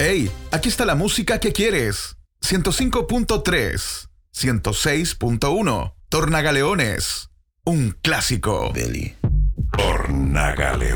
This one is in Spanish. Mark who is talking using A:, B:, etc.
A: Hey, aquí está la música que quieres. 105.3, 106.1, Tornagaleones, un clásico.
B: Billy.
C: Tornagaleones.